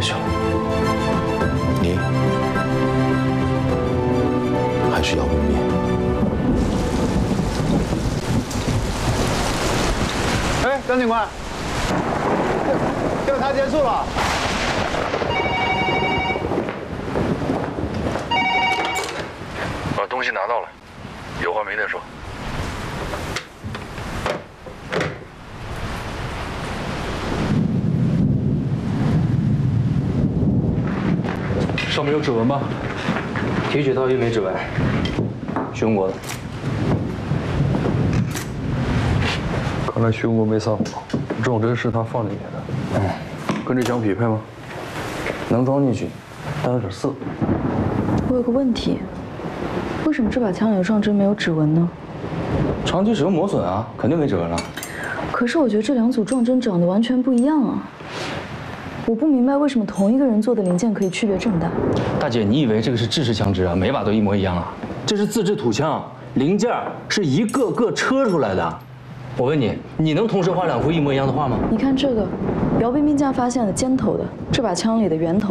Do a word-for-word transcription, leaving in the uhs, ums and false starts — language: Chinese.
系了。你还是姚冰冰。 哎，张警官，调查结束了。 把东西拿到了，有话明天说。 上面有指纹吧？提取套一没指纹，徐文国的。 看来徐文国没撒谎，撞针是他放里面的。嗯，跟这枪匹配吗？ 能装进去，但有点涩。 我有个问题，为什么这把枪里的撞针没有指纹呢？ 长期使用磨损啊，肯定没指纹了。 可是我觉得这两组撞针长得完全不一样啊。 我不明白为什么同一个人做的零件可以区别这么大。 大姐，你以为这个是制式枪支啊？每把都一模一样啊？这是自制土枪，零件是一个个车出来的。我问你，你能同时画两幅一模一样的画吗？ 你看这个，姚冰冰家发现的尖头的，这把枪里的圆头